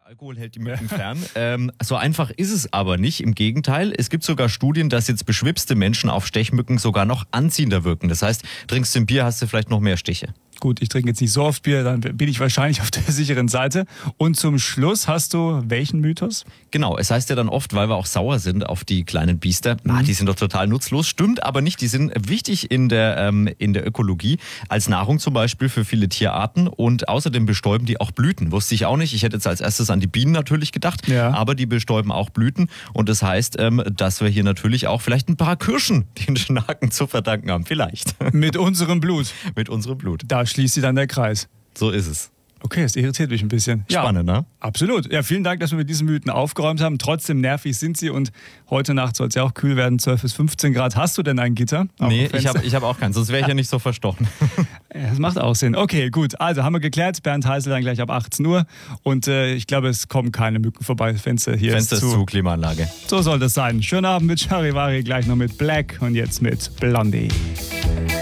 Alkohol hält die Mücken fern. So einfach ist es aber nicht. Im Gegenteil, es gibt sogar Studien, dass jetzt beschwipste Menschen auf Stechmücken sogar noch anziehender wirken. Das heißt, trinkst du ein Bier, hast du vielleicht noch mehr Stiche. Gut, ich trinke jetzt nicht so oft Bier, dann bin ich wahrscheinlich auf der sicheren Seite. Und zum Schluss hast du welchen Mythos? Genau, es heißt ja dann oft, weil wir auch sauer sind auf die kleinen Biester, die sind doch total nutzlos. Stimmt aber nicht, die sind wichtig in der Ökologie, als Nahrung zum Beispiel für viele Tierarten und außerdem bestäuben die auch Blüten. Wusste ich auch nicht, ich hätte jetzt als erstes an die Bienen natürlich gedacht, ja. Aber die bestäuben auch Blüten und das heißt, dass wir hier natürlich auch vielleicht ein paar Kirschen den Schnaken zu verdanken haben, vielleicht. Mit unserem Blut. Mit unserem Blut. Da schließt sich dann der Kreis. So ist es. Okay, das irritiert mich ein bisschen. Spannend, ne? Absolut. Ja, vielen Dank, dass wir mit diesen Mythen aufgeräumt haben. Trotzdem nervig sind sie und heute Nacht soll es ja auch kühl werden, 12 bis 15 Grad. Hast du denn ein Gitter? Nee, ich hab auch keins, sonst wäre ich ja nicht so verstochen. Ja, das macht auch Sinn. Okay, gut. Also haben wir geklärt. Bernd Heisel dann gleich ab 18 Uhr. Und ich glaube, es kommen keine Mücken vorbei. Fenster ist zu. Klimaanlage. So soll das sein. Schönen Abend mit Charivari, gleich noch mit Black und jetzt mit Blondie.